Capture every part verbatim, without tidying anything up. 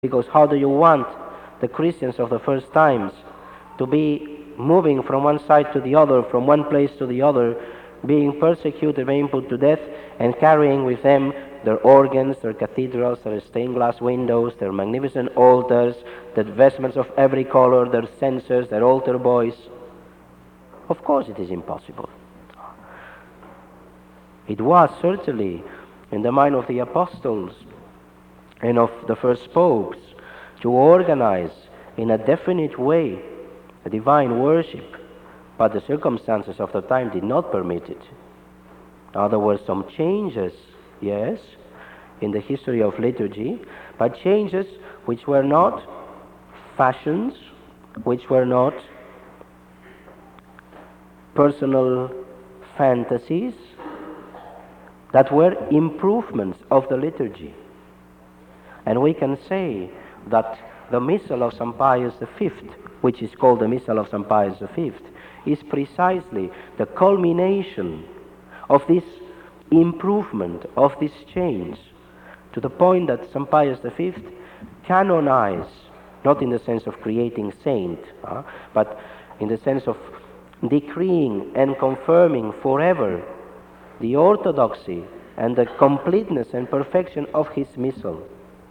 Because how do you want the Christians of the first times to be moving from one side to the other, from one place to the other, being persecuted, being put to death, and carrying with them their organs, their cathedrals, their stained glass windows, their magnificent altars, their vestments of every color, their censers, their altar boys? Of course it is impossible. It was certainly in the mind of the apostles and of the first popes to organize in a definite way a divine worship, but the circumstances of the time did not permit it. Now there were some changes, yes, in the history of liturgy, but changes which were not fashions, which were not personal fantasies, that were improvements of the liturgy. And we can say that the Missal of Saint Pius the Fifth, which is called the Missal of Saint Pius the Fifth, is precisely the culmination of this improvement, of this change, to the point that Saint Pius the Fifth canonized, not in the sense of creating saint, uh, but in the sense of decreeing and confirming forever the orthodoxy and the completeness and perfection of his Missal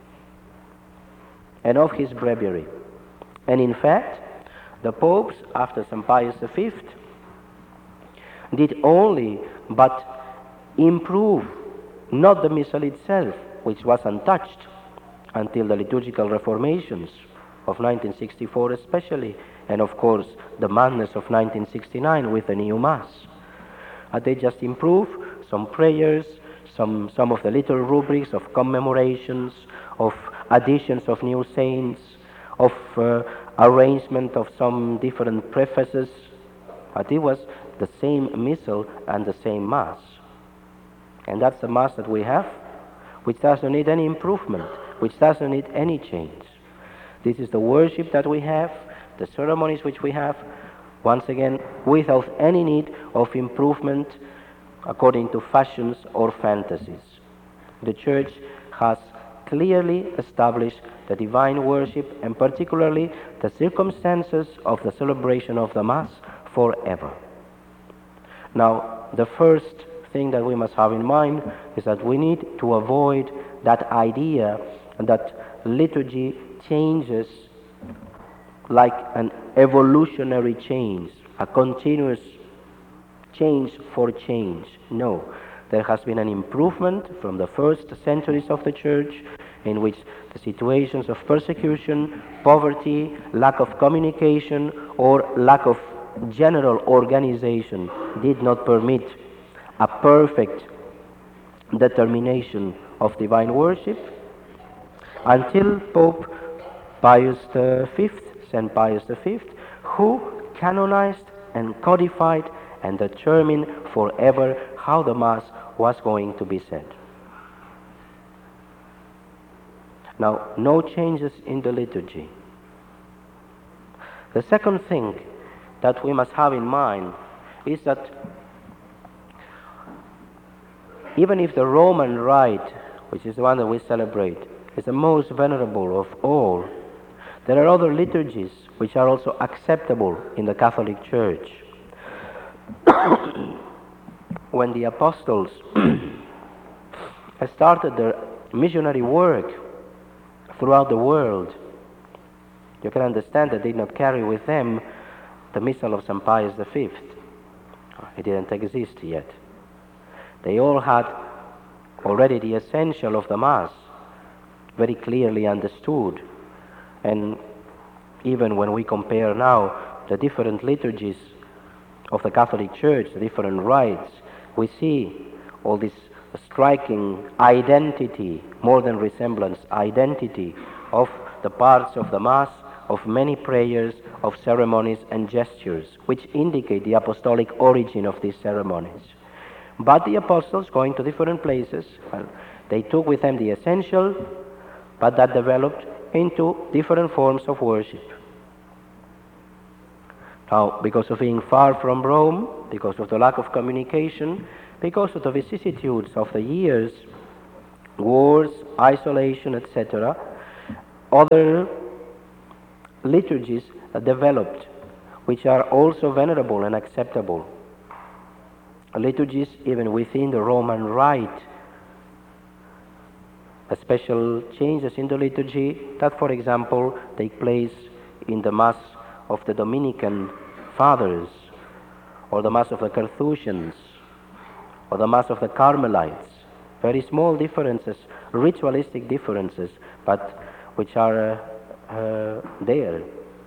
and of his breviary. And in fact, the popes, after Saint Pius the Fifth, did only but improve not the Missal itself, which was untouched until the liturgical reformations of nineteen sixty-four especially, and of course the madness of nineteen sixty-nine with the new Mass. Uh, they just improve some prayers, some, some of the little rubrics of commemorations, of additions of new saints, of uh, arrangement of some different prefaces, but it was the same Missal and the same Mass. And that's the Mass that we have, which doesn't need any improvement, which doesn't need any change. This is the worship that we have, the ceremonies which we have, once again, without any need of improvement according to fashions or fantasies. The Church has clearly established the divine worship, and particularly the circumstances of the celebration of the Mass, forever. Now, the first thing that we must have in mind is that we need to avoid that idea that liturgy changes like an evolutionary change, a continuous change for change. No, there has been an improvement from the first centuries of the Church, in which the situations of persecution, poverty, lack of communication, or lack of general organization did not permit a perfect determination of divine worship, until Pope Pius the Fifth, Saint Pius the Fifth, who canonized and codified and determined forever how the Mass was going to be said. Now, no changes in the liturgy. The second thing that we must have in mind is that even if the Roman Rite, which is the one that we celebrate, is the most venerable of all, there are other liturgies which are also acceptable in the Catholic Church. When the apostles started their missionary work throughout the world, you can understand that they did not carry with them the Missal of Saint Pius the Fifth. It didn't exist yet. They all had already the essential of the Mass very clearly understood. And even when we compare now the different liturgies of the Catholic Church, the different rites, we see all this striking identity, more than resemblance, identity of the parts of the Mass, of many prayers, of ceremonies and gestures, which indicate the apostolic origin of these ceremonies. But the apostles, going to different places, well, they took with them the essential, but that developed into different forms of worship. Now, because of being far from Rome, because of the lack of communication, because of the vicissitudes of the years, wars, isolation, et cetera, other liturgies developed, which are also venerable and acceptable. Liturgies even within the Roman Rite, special changes in the liturgy that, for example, take place in the Mass of the Dominican Fathers, or the Mass of the Carthusians, or the Mass of the Carmelites. Very small differences, ritualistic differences, but which are uh, uh, there.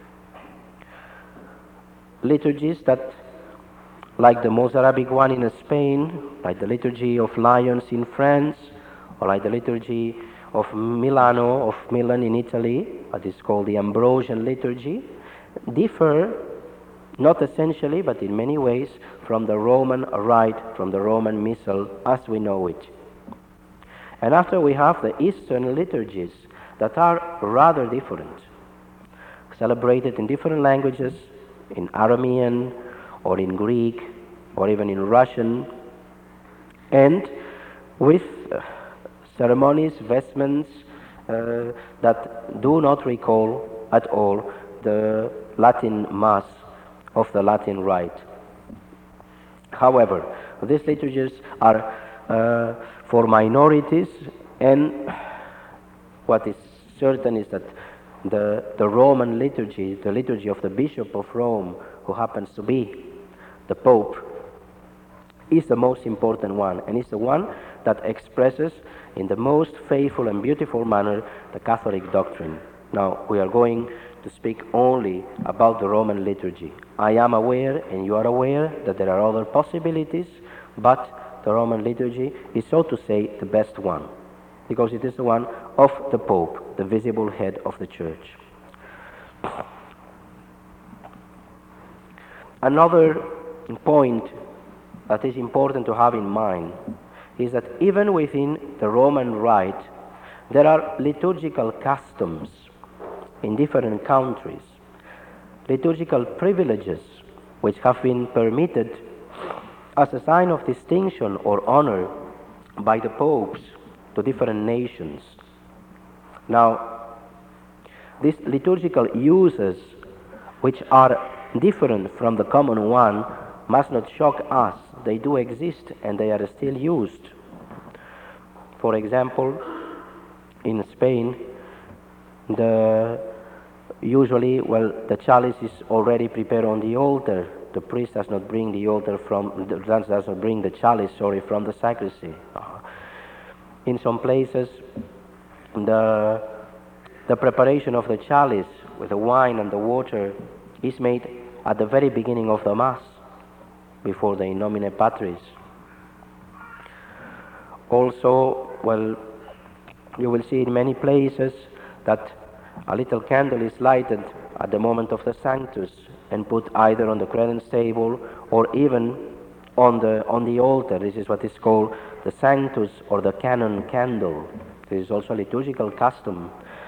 Liturgies that, like the Mozarabic one in Spain, like the Liturgy of Lions in France, or like the Liturgy of Milano, of Milan in Italy, what is called the Ambrosian liturgy, differ not essentially, but in many ways, from the Roman Rite, from the Roman Missal as we know it. And after we have the Eastern liturgies that are rather different, celebrated in different languages, in Aramean, or in Greek, or even in Russian, and with uh, ceremonies, vestments uh, that do not recall at all the Latin Mass of the Latin Rite. However, these liturgies are uh, for minorities, and what is certain is that the, the Roman liturgy, the liturgy of the Bishop of Rome, who happens to be the Pope, is the most important one, and is the one that expresses in the most faithful and beautiful manner the Catholic doctrine. Now, we are going to speak only about the Roman liturgy. I am aware, and you are aware, that there are other possibilities, but the Roman liturgy is, so to say, the best one, because it is the one of the Pope, the visible head of the Church. Another point that is important to have in mind is that even within the Roman Rite, there are liturgical customs in different countries, liturgical privileges which have been permitted as a sign of distinction or honor by the popes to different nations. Now, these liturgical uses, which are different from the common one, must not shock us. They do exist and they are still used. For example, in Spain, the usually, well, the chalice is already prepared on the altar. The priest does not bring the altar from, does not bring the chalice, sorry, from the sacristy. In some places, the the preparation of the chalice with the wine and the water is made at the very beginning of the Mass, before the In Nomine Patris. Also, well, you will see in many places that a little candle is lighted at the moment of the Sanctus and put either on the credence table or even on the on the altar. This is what is called the Sanctus or the canon candle. This is also a liturgical custom.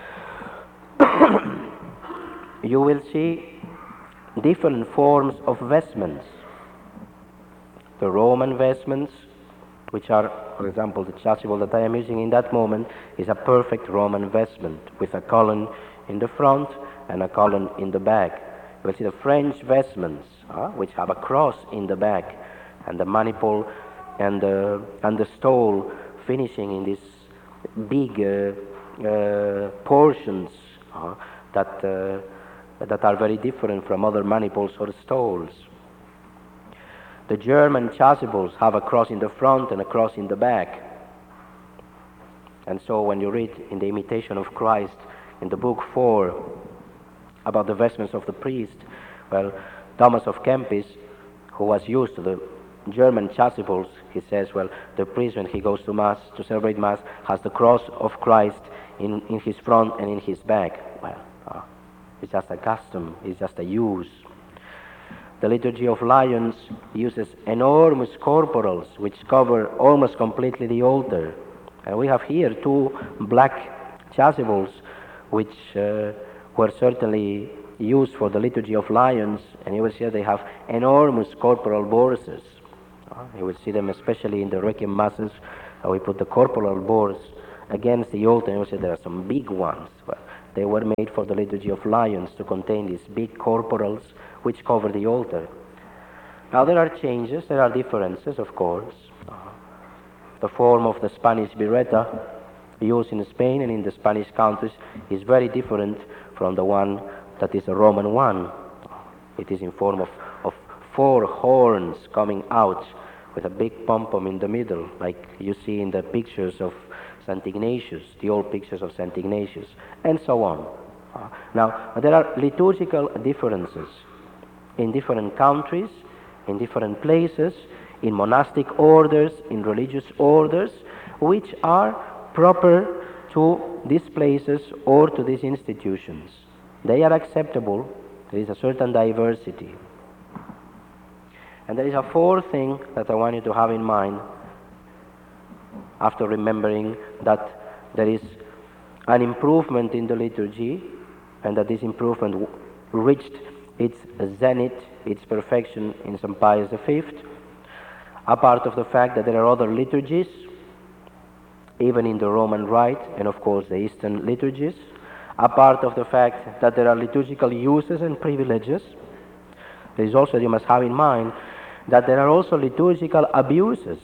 You will see different forms of vestments. The Roman vestments, which are, for example, the chasuble that I am using in that moment, is a perfect Roman vestment with a column in the front and a column in the back. You will see the French vestments, uh, which have a cross in the back, and the maniple and the, and the stole finishing in these big uh, uh, portions uh, that, uh, that are very different from other maniples or stoles. The German chasubles have a cross in the front and a cross in the back. And so when you read in the Imitation of Christ, in the book four, about the vestments of the priest, well, Thomas of Kempis, who was used to the German chasubles, he says, well, the priest, when he goes to Mass, to celebrate Mass, has the cross of Christ in, in his front and in his back. Well, uh, it's just a custom, it's just a use. The Liturgy of Lions uses enormous corporals which cover almost completely the altar. And we have here two black chasubles which uh, were certainly used for the Liturgy of Lions, and you will see they have enormous corporal bores. Uh, you will see them especially in the Requiem Masses, how we put the corporal bores against the altar, and you will see there are some big ones. Well, They were made for the liturgy of lions to contain these big corporals which cover the altar. Now there are changes, there are differences, of course. The form of the Spanish biretta used in Spain and in the Spanish countries is very different from the one that is a Roman one. It is in form of, of four horns coming out with a big pom-pom in the middle, like you see in the pictures of Saint Ignatius, the old pictures of Saint Ignatius, and so on. Uh, now, there are liturgical differences in different countries, in different places, in monastic orders, in religious orders, which are proper to these places or to these institutions. They are acceptable. There is a certain diversity. And there is a fourth thing that I want you to have in mind after remembering that there is an improvement in the liturgy and that this improvement w- reached its zenith, its perfection in Saint Pius the Fifth, apart of the fact that there are other liturgies, even in the Roman Rite and of course the Eastern liturgies, apart of the fact that there are liturgical uses and privileges. There is also, you must have in mind, that there are also liturgical abuses,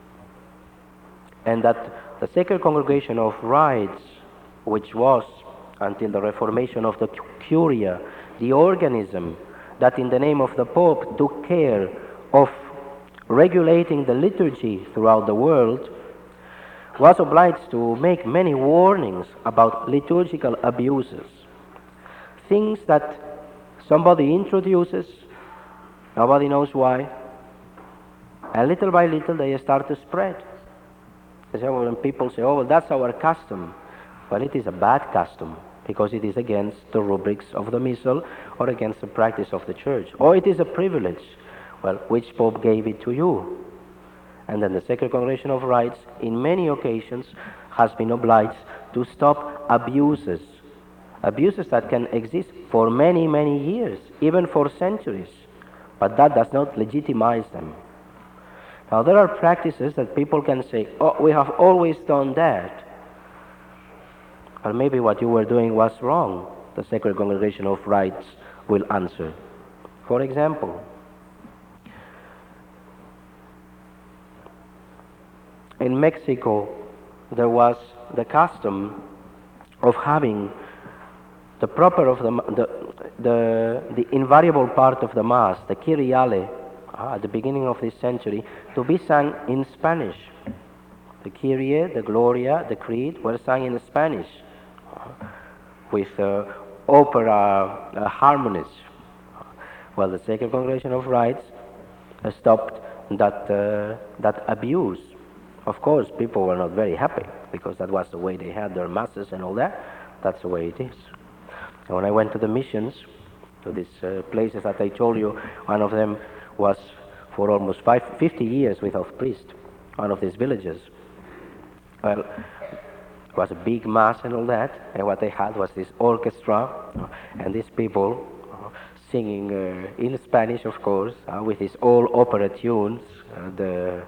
and that the Sacred Congregation of Rites, which was, until the reformation of the Curia, the organism that in the name of the Pope took care of regulating the liturgy throughout the world, was obliged to make many warnings about liturgical abuses. Things that somebody introduces, nobody knows why, and little by little they start to spread. They say, well, when people say, oh, well, that's our custom. Well, it is a bad custom, because it is against the rubrics of the Missal or against the practice of the Church. Or it is a privilege. Well, which Pope gave it to you? And then the Sacred Congregation of Rites, in many occasions, has been obliged to stop abuses. Abuses that can exist for many, many years, even for centuries. But that does not legitimize them. Now, there are practices that people can say, oh, we have always done that. Or maybe what you were doing was wrong. The Sacred Congregation of Rites will answer. For example, in Mexico, there was the custom of having the proper of the, the, the, the invariable part of the Mass, the Kyriale, uh, at the beginning of this century, to be sung in Spanish. The Kyrie, the Gloria, the Creed were sung in Spanish uh, with uh, opera uh, harmonies. Well, the Sacred Congregation of Rites uh, stopped that, uh, that abuse. Of course, people were not very happy because that was the way they had their masses and all that. That's the way it is. And when I went to the missions, to these uh, places that I told you, one of them was for almost five, fifty years without priest, one of these villages. Well, it was a big mass and all that, and what they had was this orchestra, and these people uh, singing uh, in Spanish, of course, uh, with these old opera tunes, uh, the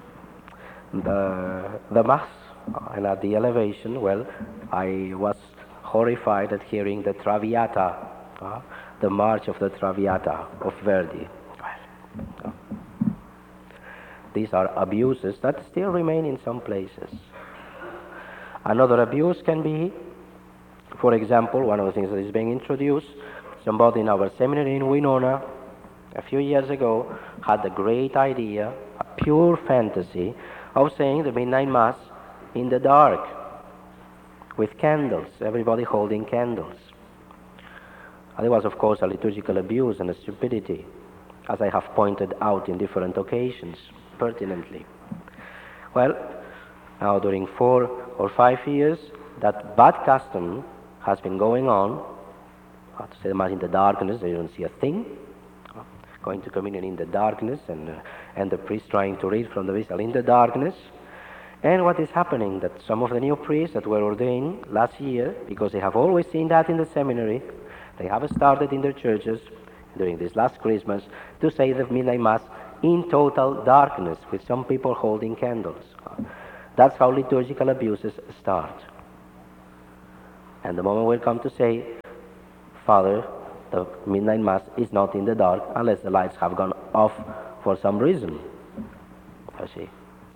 the the mass, uh, and at the elevation, well, I was horrified at hearing the Traviata, uh, the march of the Traviata of Verdi. Well, uh, these are abuses that still remain in some places. Another abuse can be, for example, one of the things that is being introduced, somebody in our seminary in Winona a few years ago had the great idea, a pure fantasy, of saying the midnight mass in the dark with candles, everybody holding candles. And it was, of course, a liturgical abuse and a stupidity, as I have pointed out in different occasions, pertinently. Well, now during four or five years, that bad custom has been going on. To say the mass in the darkness, they don't see a thing. Going to communion in the darkness, and uh, and the priest trying to read from the Missal in the darkness. And what is happening, that some of the new priests that were ordained last year, because they have always seen that in the seminary, they have started in their churches during this last Christmas to say the midnight mass in total darkness, with some people holding candles. That's how liturgical abuses start. And the moment will come to say, Father, the midnight mass is not in the dark unless the lights have gone off for some reason. You see.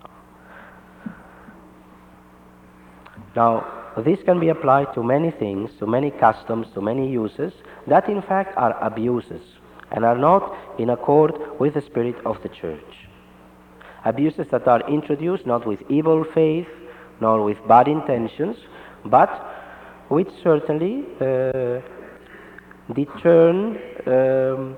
Now, this can be applied to many things, to many customs, to many uses that in fact are abuses and are not in accord with the spirit of the church. Abuses that are introduced not with evil faith nor with bad intentions, but which certainly uh, deturn, um,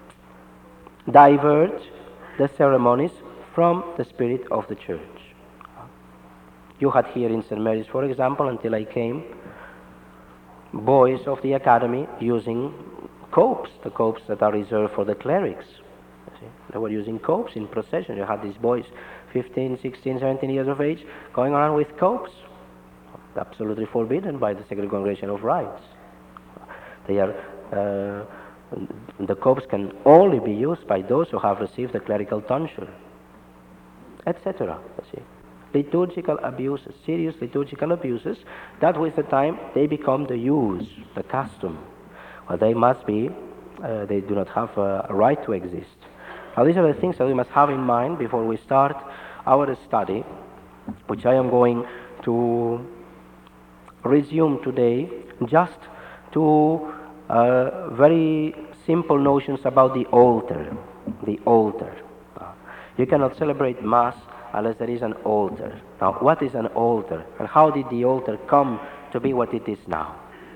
divert the ceremonies from the spirit of the church. You had here in Saint Mary's, for example, until I came, boys of the academy using copes, the copes that are reserved for the clerics. You see? They were using copes in procession. You had these boys, fifteen, sixteen, seventeen years of age, going around with copes. Absolutely forbidden by the Sacred Congregation of Rites. They are, uh, the copes can only be used by those who have received the clerical tonsure, et cetera. You see? Liturgical abuses, serious liturgical abuses, that with the time they become the use, the custom. Well, they must be, uh, they do not have a right to exist. Now these are the things that we must have in mind before we start our study, which I am going to resume today, just to uh, very simple notions about the altar. The altar. Uh, you cannot celebrate Mass unless there is an altar. Now, what is an altar? And how did the altar come to be what it is now?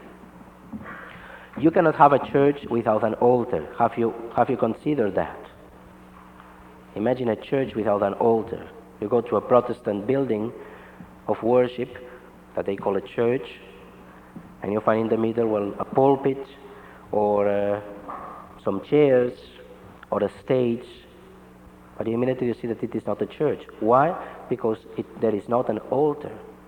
You cannot have a church without an altar. Have you, have you considered that? Imagine a church without an altar. You go to a Protestant building of worship that they call a church, and you find in the middle, well, a pulpit, or uh, some chairs, or a stage, but immediately you see that it is not a church. Why? Because it, there is not an altar.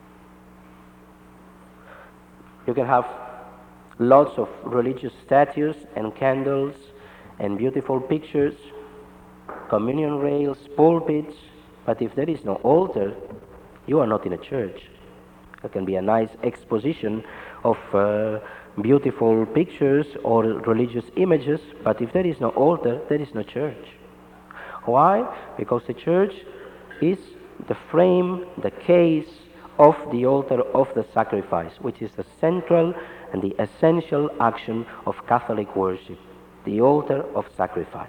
You can have lots of religious statues and candles and beautiful pictures, communion rails, pulpits, but if there is no altar, you are not in a church. It can be a nice exposition of uh, beautiful pictures or religious images, but if there is no altar, there is no church. Why? Because the church is the frame, the case of the altar of the sacrifice, which is the central and the essential action of Catholic worship, the altar of sacrifice.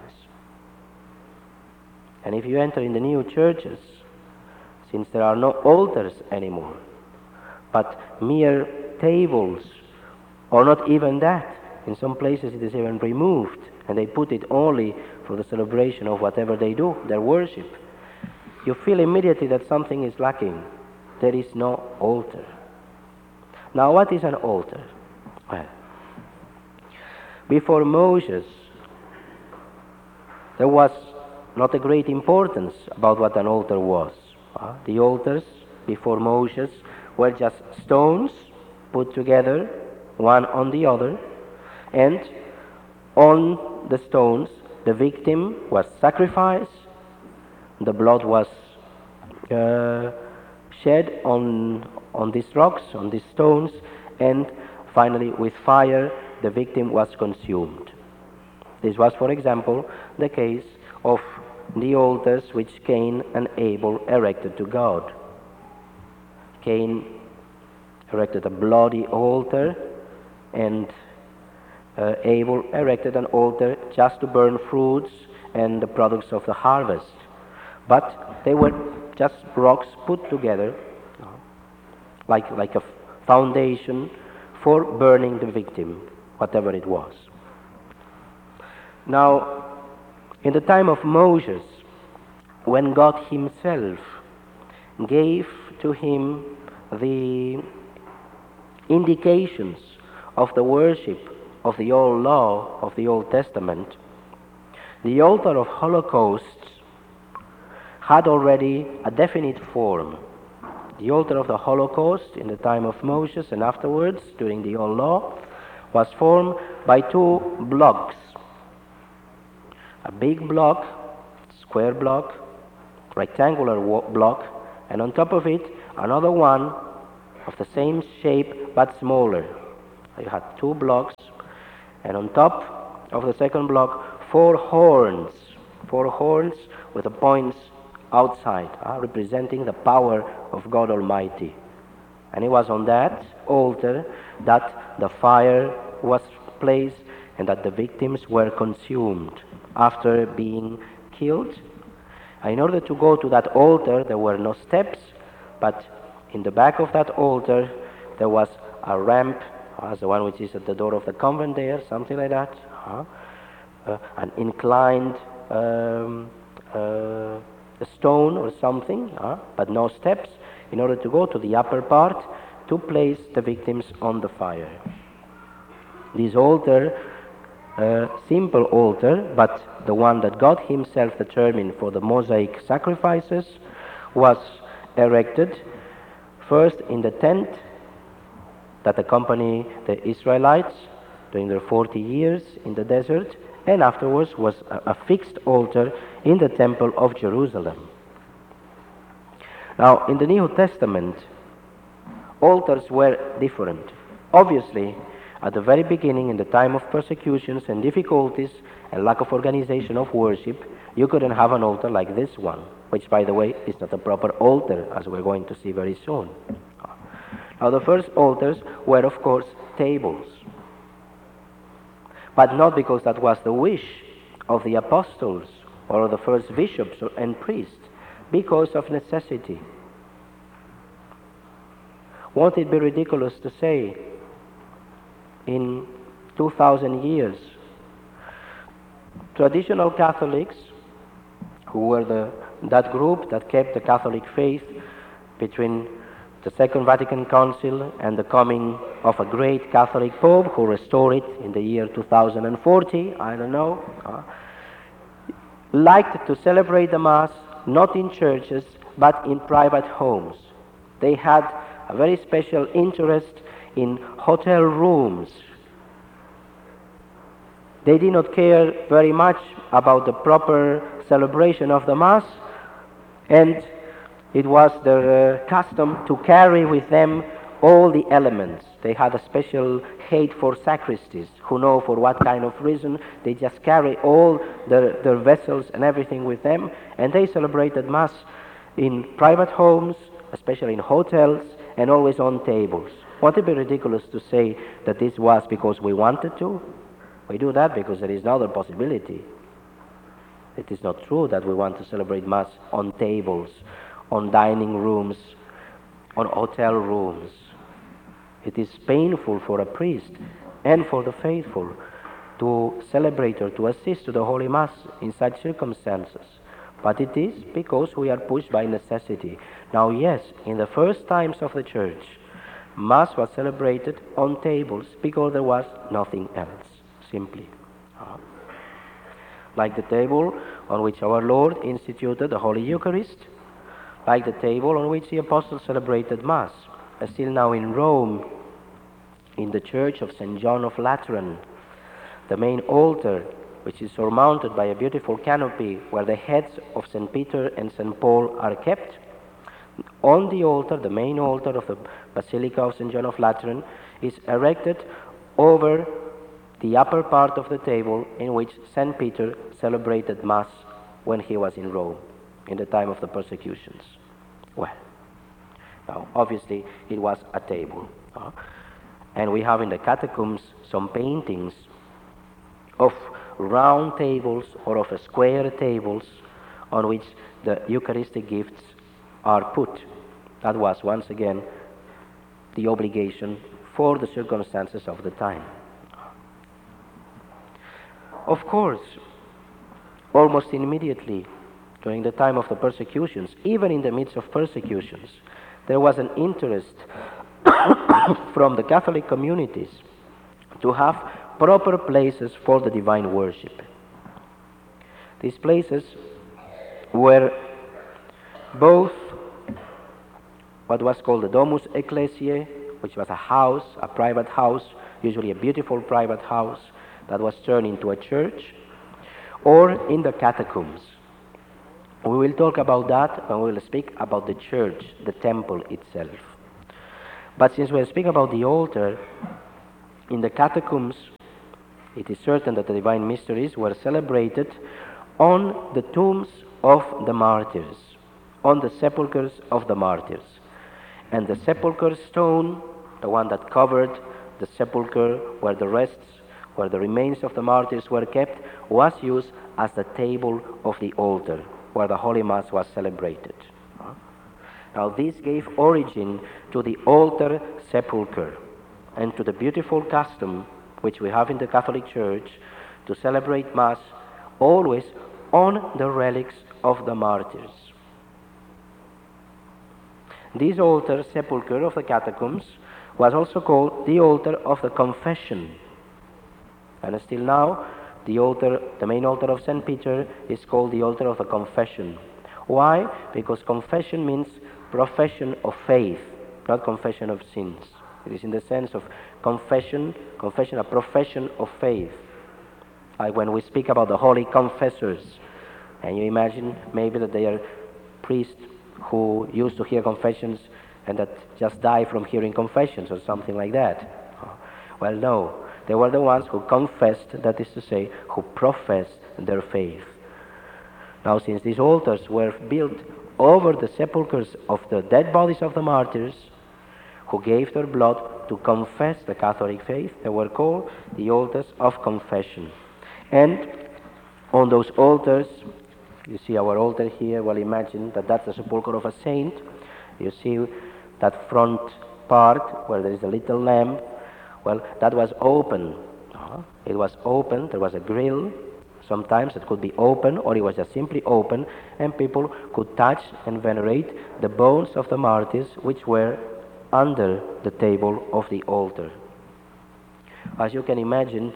And if you enter in the new churches, since there are no altars anymore, but mere tables, or not even that, in some places it is even removed, and they put it only for the celebration of whatever they do, their worship, you feel immediately that something is lacking. There is no altar. Now, what is an altar? Well, before Moses, there was not a great importance about what an altar was. Uh, the altars before Moses were just stones put together, one on the other, and on the stones the victim was sacrificed, the blood was uh, shed on, on these rocks, on these stones, and finally with fire the victim was consumed. This was, for example, the case of the altars which Cain and Abel erected to God. Cain erected a bloody altar, and uh, Abel erected an altar just to burn fruits and the products of the harvest. But they were just rocks put together, like, like a foundation for burning the victim, whatever it was. Now, in the time of Moses, when God himself gave to him the indications of the worship of the old law, of the Old Testament, the altar of holocausts had already a definite form. The altar of the Holocaust in the time of Moses and afterwards, during the Old Law, was formed by two blocks. A big block, square block, rectangular block, and on top of it, another one of the same shape but smaller. You had two blocks, and on top of the second block, four horns, four horns with the points outside, uh, representing the power of God Almighty. And it was on that altar that the fire was placed and that the victims were consumed after being killed. And in order to go to that altar, there were no steps, but in the back of that altar, there was a ramp, as the one which is at the door of the convent there, something like that, uh, uh, an inclined um, uh, stone or something, uh, but no steps, in order to go to the upper part to place the victims on the fire. This altar, uh, simple altar, but the one that God himself determined for the Mosaic sacrifices, was erected first in the tent that accompanied the Israelites during their forty years in the desert, and afterwards was a, a fixed altar in the Temple of Jerusalem. Now, in the New Testament, altars were different. Obviously, at the very beginning, in the time of persecutions and difficulties and lack of organization of worship, you couldn't have an altar like this one, which, by the way, is not a proper altar, as we're going to see very soon. Now, the first altars were, of course, tables. But not because that was the wish of the apostles or the first bishops and priests, because of necessity. Won't it be ridiculous to say in two thousand years, traditional Catholics, who were the, that group that kept the Catholic faith between the Second Vatican Council and the coming of a great Catholic Pope who restored it in the year two thousand forty, I don't know, uh, liked to celebrate the Mass not in churches but in private homes. They had a very special interest in hotel rooms. They did not care very much about the proper celebration of the Mass, and it was their uh, custom to carry with them all the elements. They had a special hate for sacristies, who know for what kind of reason they just carry all their, their vessels and everything with them, and they celebrated Mass in private homes, especially in hotels, and always on tables. Won't it be ridiculous to say that this was because we wanted to? We do that because there is no other possibility. It is not true that we want to celebrate Mass on tables, on dining rooms, on hotel rooms. It is painful for a priest and for the faithful to celebrate or to assist to the Holy Mass in such circumstances. But it is because we are pushed by necessity. Now, yes, in the first times of the Church, Mass was celebrated on tables because there was nothing else, simply. Uh, like the table on which our Lord instituted the Holy Eucharist, like the table on which the apostles celebrated Mass. Still now in Rome, in the church of Saint John of Lateran, the main altar, which is surmounted by a beautiful canopy where the heads of Saint Peter and Saint Paul are kept, on the altar, the main altar of the Basilica of Saint John of Lateran, is erected over the upper part of the table in which Saint Peter celebrated Mass when he was in Rome, in the time of the persecutions. Well, now, obviously, it was a table. Uh, and we have in the catacombs some paintings of round tables or of square tables on which the Eucharistic gifts are put. That was, once again, the obligation for the circumstances of the time. Of course, almost immediately, during the time of the persecutions, even in the midst of persecutions, there was an interest from the Catholic communities to have proper places for the divine worship. These places were both what was called the Domus Ecclesiae, which was a house, a private house, usually a beautiful private house that was turned into a church, or in the catacombs. We will talk about that when we will speak about the church, the temple itself. But since we're speaking about the altar, In the catacombs, it is certain that the divine mysteries were celebrated on the tombs of the martyrs, on the sepulchres of the martyrs. And the sepulchre stone, the one that covered the sepulchre where the rests, where the remains of the martyrs were kept, was used as the table of the altar, where the Holy Mass was celebrated. Now this gave origin to the altar sepulchre and to the beautiful custom which we have in the Catholic Church to celebrate Mass always on the relics of the martyrs. This altar sepulchre of the catacombs was also called the altar of the confession. And still now, the altar, the main altar of Saint Peter is called the altar of the confession. Why? Because confession means profession of faith, not confession of sins. It is in the sense of confession, confession, a profession of faith. Like when we speak about the holy confessors, and you imagine maybe that they are priests who used to hear confessions and that just die from hearing confessions or something like that. Well, no. They were the ones who confessed, that is to say, who professed their faith. Now, since these altars were built over the sepulchres of the dead bodies of the martyrs, who gave their blood to confess the Catholic faith, they were called the altars of confession. And on those altars, you see our altar here, well, imagine that that's the sepulchre of a saint. You see that front part where there is a little lamp. Well, that was open. Uh, it was open, there was a grill. Sometimes it could be open, or it was just simply open, and people could touch and venerate the bones of the martyrs which were under the table of the altar. As you can imagine,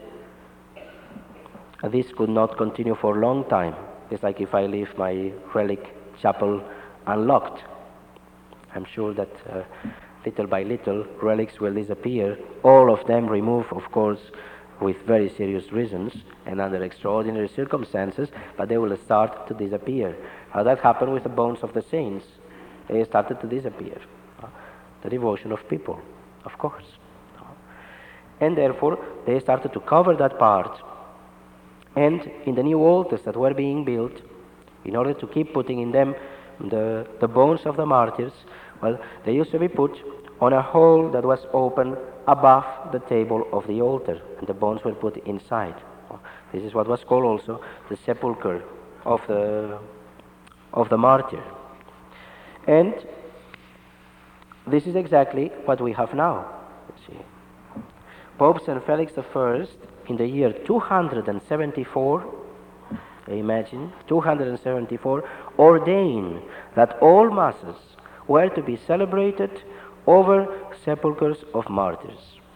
this could not continue for a long time. It's like if I leave my relic chapel unlocked. I'm sure that uh, little by little relics will disappear, all of them removed, of course, with very serious reasons and under extraordinary circumstances, but they will start to disappear. How that happened with the bones of the saints? They started to disappear. The devotion of people, of course. And therefore, they started to cover that part. And in the new altars that were being built, in order to keep putting in them the, the bones of the martyrs, well, they used to be put on a hole that was open above the table of the altar, and the bones were put inside. This is what was called also the sepulchre of the, of the martyr. And this is exactly what we have now. You see. Pope Saint Felix the First, in the year two hundred seventy-four, imagine, two hundred seventy-four, ordained that all masses were to be celebrated over sepulchres of martyrs.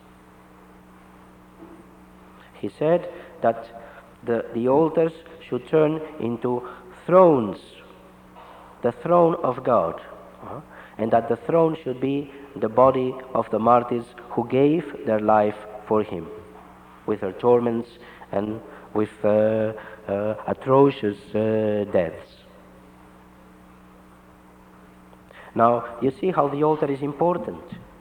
He said that the, the altars should turn into thrones, the throne of God, uh, and that the throne should be the body of the martyrs who gave their life for him, with their torments and with uh, uh, atrocious uh, deaths. Now, you see how the altar is important.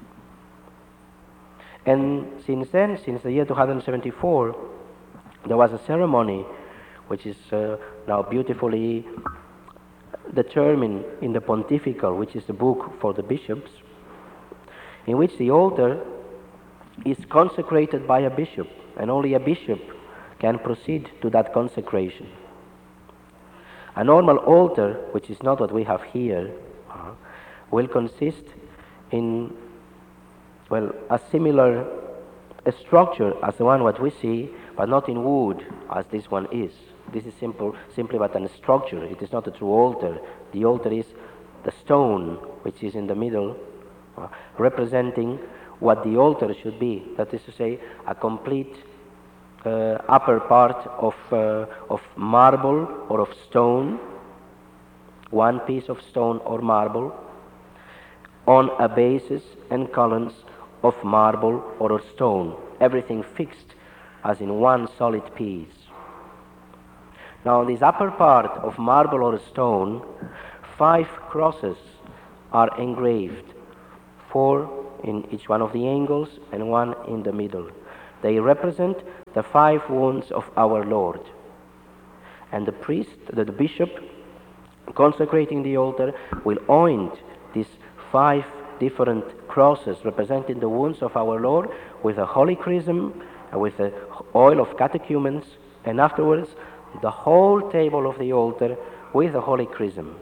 And since then, since the year two hundred seventy-four, there was a ceremony which is uh, now beautifully determined in the Pontifical, which is the book for the bishops, in which the altar is consecrated by a bishop, and only a bishop can proceed to that consecration. A normal altar, which is not what we have here, uh, will consist in, well, a similar a structure as the one what we see, but not in wood as this one is. This is simple, simply but a structure. It is not a true altar. The altar is the stone which is in the middle, uh, representing what the altar should be. That is to say, a complete uh, upper part of, uh, of marble or of stone, one piece of stone or marble, on a basis and columns of marble or stone, everything fixed as in one solid piece. Now, in this upper part of marble or stone, five crosses are engraved, four in each one of the angles and one in the middle. They represent the five wounds of our Lord. And the priest, the bishop, consecrating the altar, will anoint these five different crosses representing the wounds of our Lord with a holy chrism, with the oil of catechumens, and afterwards the whole table of the altar with the holy chrism.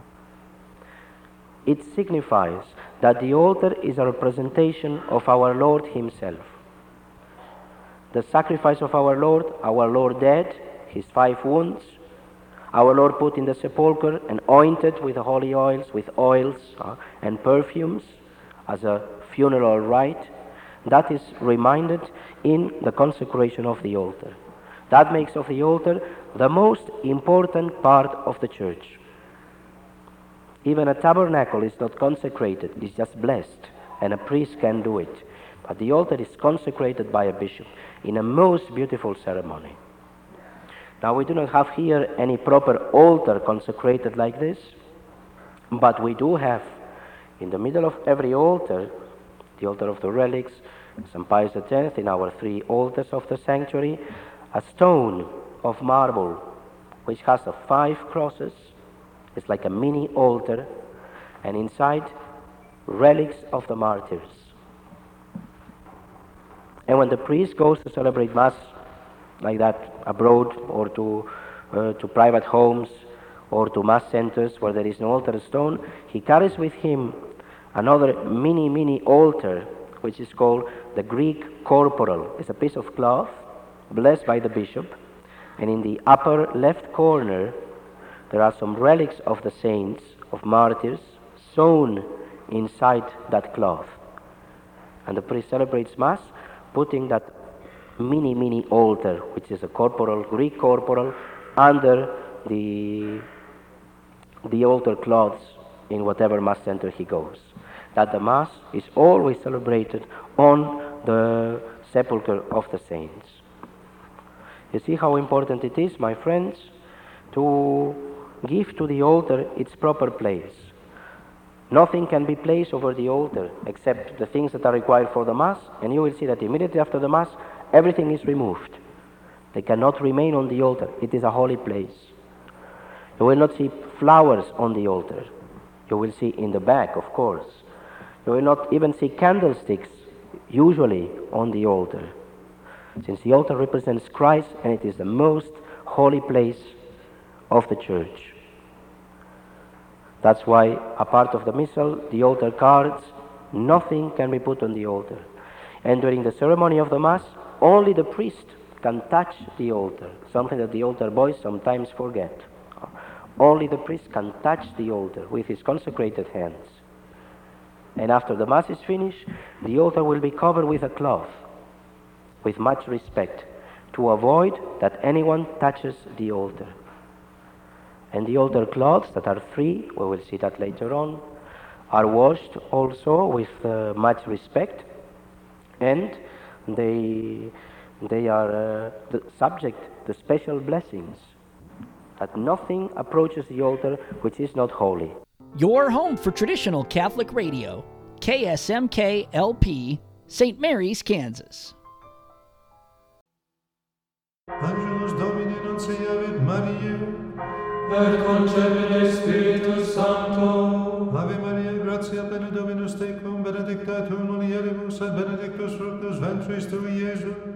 It signifies that the altar is a representation of our Lord himself. The sacrifice of our Lord, our Lord dead, his five wounds, our Lord put in the sepulchre and anointed with the holy oils, with oils uh, and perfumes as a funeral rite. That is reminded in the consecration of the altar. That makes of the altar the most important part of the church. Even a tabernacle is not consecrated, it is just blessed, and a priest can do it. But the altar is consecrated by a bishop in a most beautiful ceremony. Now, we do not have here any proper altar consecrated like this, but we do have in the middle of every altar, the altar of the relics, Saint Pius the tenth, in our three altars of the sanctuary, a stone of marble which has a five crosses. It's like a mini altar, and inside relics of the martyrs. And when the priest goes to celebrate Mass like that abroad, or to uh, to private homes, or to Mass centers where there is no altar stone, he carries with him another mini mini altar, which is called the Greek corporal. It's a piece of cloth blessed by the bishop, and in the upper left corner there are some relics of the saints, of martyrs, sewn inside that cloth. And the priest celebrates Mass putting that mini mini altar, which is a corporal, Greek corporal, under the the altar cloths in whatever Mass center he goes. That the Mass is always celebrated on the sepulchre of the saints. You see how important it is, my friends, to give to the altar its proper place. Nothing can be placed over the altar except the things that are required for the Mass, and you will see that immediately after the Mass, everything is removed. They cannot remain on the altar. It is a holy place. You will not see flowers on the altar. You will see in the back, of course. You will not even see candlesticks, usually on the altar, since the altar represents Christ and it is the most holy place of the church. That's why, a part of the missal, the altar cards, nothing can be put on the altar. And during the ceremony of the Mass, only the priest can touch the altar, something that the altar boys sometimes forget. Only the priest can touch the altar with his consecrated hands. And after the Mass is finished, the altar will be covered with a cloth, with much respect, to avoid that anyone touches the altar. And the altar cloths, that are three, we will see that later on, are washed also with uh, much respect, and they, they are uh, the subject to special blessings, that nothing approaches the altar which is not holy. Your home for traditional Catholic radio, K S M K L P, Saint Mary's, Kansas. Angelus Domini nunciavit Mariae, et concepit Spiritus Sancto. Ave Maria, gratia plena Dominus tecum, benedicta tu mulieribus, et benedictus fructus ventris tui, Iesus.